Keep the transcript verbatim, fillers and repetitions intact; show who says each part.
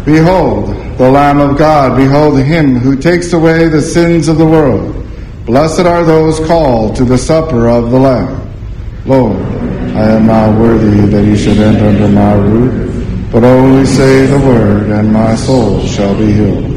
Speaker 1: Behold, the Lamb of God, behold him who takes away the sins of the world. Blessed are those called to the supper of the Lamb. Lord, I am not worthy that you should enter under my roof, but only say the word, and my soul shall be healed.